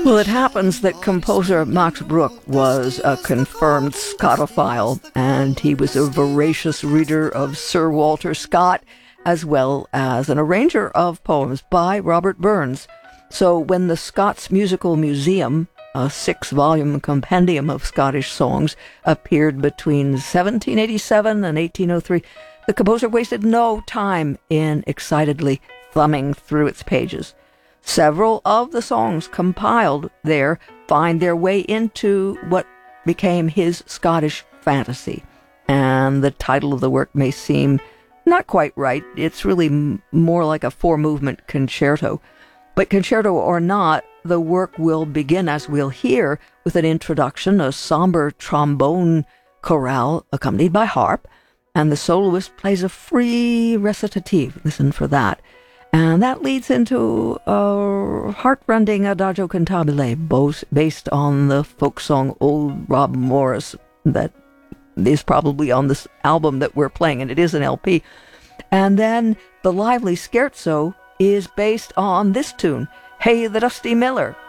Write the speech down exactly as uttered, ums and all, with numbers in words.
Well, it happens that composer Max Bruch was a confirmed Scotophile, and he was a voracious reader of Sir Walter Scott, as well as an arranger of poems by Robert Burns. So when the Scots Musical Museum, a six-volume compendium of Scottish songs, appeared between seventeen eighty-seven and eighteen oh three, the composer wasted no time in excitedly thumbing through its pages. Several of the songs compiled there find their way into what became his Scottish fantasy. And the title of the work may seem not quite right. It's really m- more like a four-movement concerto. But concerto or not, the work will begin, as we'll hear, with an introduction, a somber trombone chorale accompanied by harp, and the soloist plays a free recitative. Listen for that. And that leads into a heartrending Adagio Cantabile, both based on the folk song Old Rob Morris, that is probably on this album that we're playing, and it is an L P. And then the lively scherzo is based on this tune, Hey the Dusty Miller,